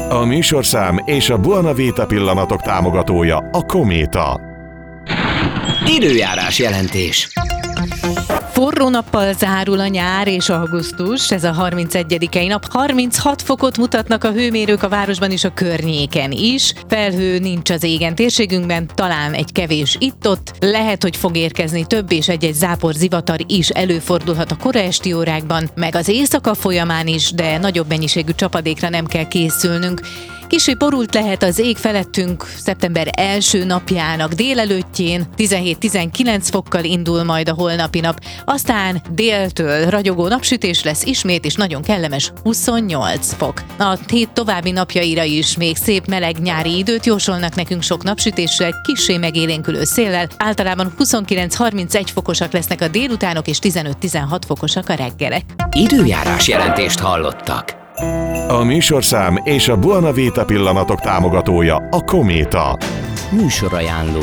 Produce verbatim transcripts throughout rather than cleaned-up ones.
A műsorszám és a Buona Vita pillanatok támogatója a Kométa. Időjárás jelentés. Forró nappal zárul a nyár és augusztus, ez a harmincegyedikei nap. harminchat fokot mutatnak a hőmérők a városban és a környéken is. Felhő nincs az égen térségünkben, talán egy kevés itt-ott. Lehet, hogy fog érkezni több és egy-egy zápor zivatar is előfordulhat a kora esti órákban, meg az éjszaka folyamán is, de nagyobb mennyiségű csapadékra nem kell készülnünk. Kissé borult lehet az ég felettünk szeptember első napjának délelőttjén, tizenhét-tizenkilenc fokkal indul majd a holnapi nap, aztán déltől ragyogó napsütés lesz ismét, és nagyon kellemes huszonnyolc fok. A hét további napjaira is még szép meleg nyári időt jósolnak nekünk sok napsütéssel, kissé megélénkülő széllel, általában huszonkilenc-harmincegy fokosak lesznek a délutánok, és tizenöt-tizenhat fokosak a reggelek. Időjárás jelentést hallottak. A műsorszám és a Buona Vita pillanatok támogatója a Kométa. Műsorajánló.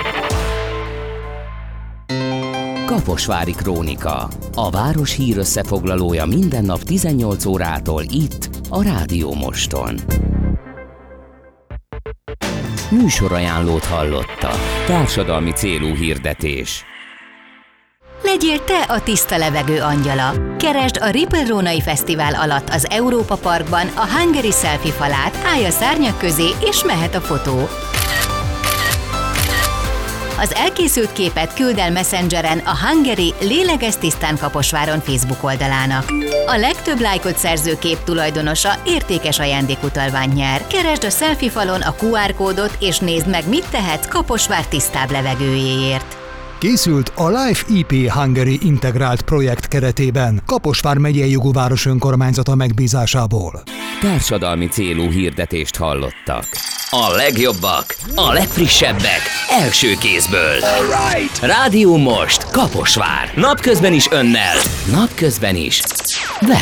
Kaposvári Krónika. A város hírösszefoglalója minden nap tizennyolc órától itt, a Rádió Moston. Műsorajánlót hallotta. Társadalmi célú hirdetés. Legyél te a tiszta levegő angyala. Keresd a Ripple Rónai Fesztivál alatt az Európa Parkban a Hungary Selfie falát, állj a szárnyak közé, és mehet a fotó. Az elkészült képet küld el Messengeren a Hungary Lélegezz tisztán Kaposváron Facebook oldalának. A legtöbb lájkot szerző kép tulajdonosa értékes ajándékutalványt nyer. Keresd a selfie falon a kú ár kódot, és nézd meg, mit tehetsz Kaposvár tisztább levegőjéért. Készült a Life í pé Hungary integrált projekt keretében, Kaposvár megyei jogú város önkormányzata megbízásából. Társadalmi célú hirdetést hallottak. A legjobbak, a legfrissebbek, első kézből. Right. Rádió Most, Kaposvár. Napközben is önnel, napközben is veled.